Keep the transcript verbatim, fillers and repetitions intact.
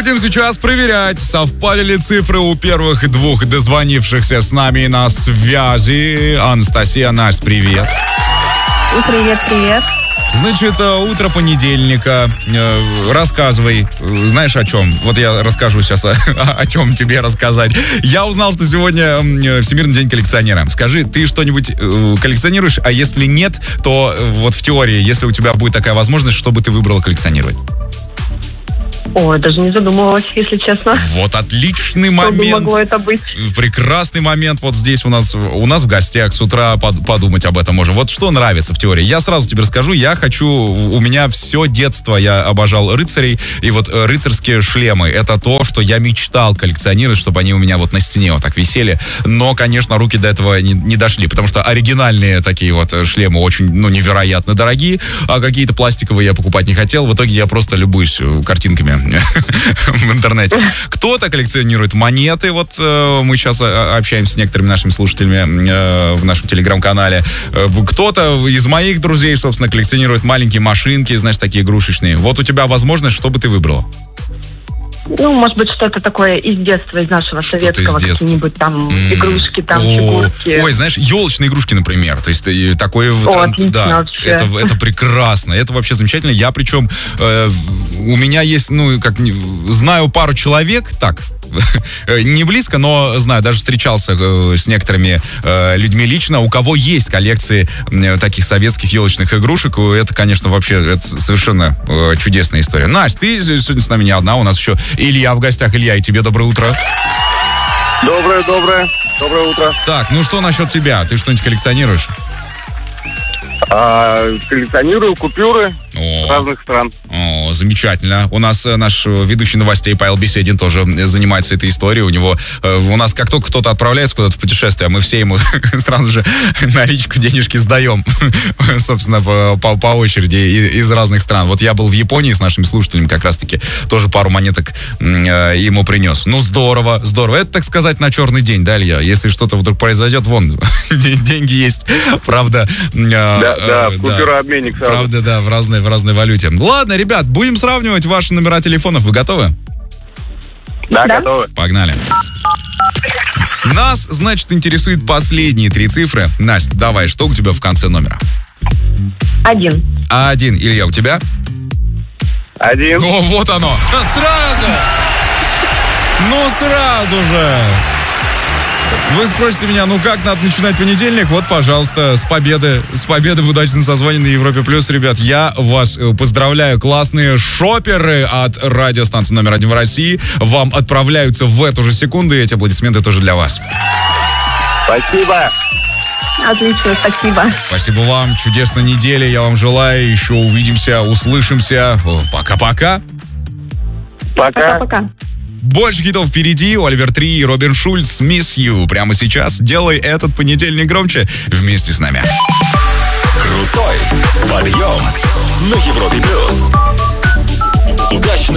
Будем сейчас проверять, совпали ли цифры у первых двух дозвонившихся с нами на связи. Анастасия, Настя, привет. Привет, привет. Значит, утро понедельника. Рассказывай. Знаешь, о чем? Вот я расскажу сейчас, о, о чем тебе рассказать. Я узнал, что сегодня Всемирный день коллекционера. Скажи, ты что-нибудь коллекционируешь? А если нет, то вот в теории, если у тебя будет такая возможность, что бы ты выбрала коллекционировать? Ой, даже не задумывалась, если честно. Вот отличный момент. Что бы могло это быть? Прекрасный момент. Вот здесь у нас у нас в гостях с утра под, подумать об этом можем. Вот что нравится в теории? Я сразу тебе расскажу. Я хочу... У меня все детство я обожал рыцарей. И вот рыцарские шлемы — это то, что я мечтал коллекционировать, чтобы они у меня вот на стене вот так висели. Но, конечно, руки до этого не, не дошли. Потому что оригинальные такие вот шлемы очень, ну, невероятно дорогие. А какие-то пластиковые я покупать не хотел. В итоге я просто любуюсь картинками в интернете. Кто-то коллекционирует монеты. Вот э, мы сейчас общаемся с некоторыми нашими слушателями э, в нашем телеграм-канале. Э, кто-то из моих друзей, собственно, коллекционирует маленькие машинки, знаешь, такие игрушечные. Вот у тебя возможность, что бы ты выбрала? Ну, может быть, что-то такое из детства, из нашего Что-то советского, из детства. какие-нибудь там М-м. игрушки, там О, фигурки. Ой, знаешь, елочные игрушки, например. То есть э, такой вот О, тренд, отлично да, вообще. это, это прекрасно, это вообще замечательно. Я причем, э, у меня есть, ну, как, знаю пару человек, так, не близко, но знаю, даже встречался э, с некоторыми э, людьми лично, у кого есть коллекции э, таких советских елочных игрушек. Это, конечно, вообще это совершенно э, чудесная история. Настя, ты сегодня с нами не одна, у нас еще Илья в гостях. Илья, и тебе доброе утро. Доброе, доброе. Доброе утро. Так, ну что насчет тебя? Ты что-нибудь коллекционируешь? А, коллекционирую купюры О. разных стран. О, замечательно. У нас э, наш ведущий новостей Павел Беседин тоже занимается этой историей. У него, э, у нас как только кто-то отправляется куда-то в путешествие, мы все ему сразу же наличку денежки сдаем, собственно, по, по, по очереди из разных стран. Вот я был в Японии с нашими слушателями как раз-таки, тоже пару монеток э, ему принес. Ну, здорово, здорово. Это, так сказать, на черный день, да, Илья? Если что-то вдруг произойдет, вон, деньги есть, правда. Да, да, купюрообменник сразу. Правда, да, в разной, в разной валюте. Ладно, ребят, будем сравнивать ваши номера телефонов. Вы готовы? Да, Да. готовы. Погнали. Нас, значит, интересуют последние три цифры. Настя, давай, что у тебя в конце номера? Один. Один. Илья, у тебя? Один. О, вот оно. Да сразу! Ну, сразу же! Вы спросите меня, ну как надо начинать понедельник? Вот, пожалуйста, с победы, с победы в удачном созвоне на Европе Плюс, ребят. Я вас поздравляю. Классные шоперы от радиостанции номер один в России вам отправляются в эту же секунду, и эти аплодисменты тоже для вас. Спасибо. Отлично, спасибо. Спасибо вам. Чудесной недели я вам желаю. Еще увидимся, услышимся. Пока-пока. Пока. Пока-пока. Больше хитов впереди. Оливер Три и Робин Шульц «Miss You». Прямо сейчас делай этот понедельник громче вместе с нами. Крутой подъем на Европе Плюс. Удачно!